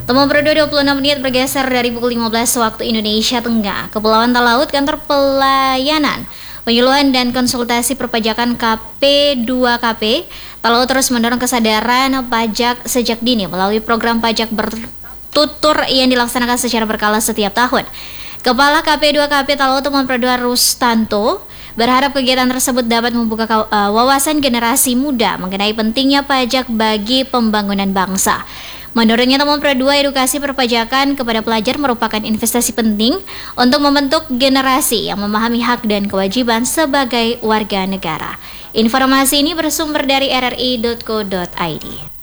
Teman Pro 26 menit bergeser dari pukul 15 waktu Indonesia Tengah. Kepulauan Talaut, Kantor Pelayanan Penyuluhan dan Konsultasi Perpajakan KP2KP Talaut terus mendorong kesadaran pajak sejak dini melalui program pajak bertutur yang dilaksanakan secara berkala setiap tahun. Kepala KP2KP Talaut Teman Pro 2 Rustanto berharap kegiatan tersebut dapat membuka wawasan generasi muda mengenai pentingnya pajak bagi pembangunan bangsa. Menurutnya, Teman Pro 2, edukasi perpajakan kepada pelajar merupakan investasi penting untuk membentuk generasi yang memahami hak dan kewajiban sebagai warga negara. Informasi ini bersumber dari rri.co.id.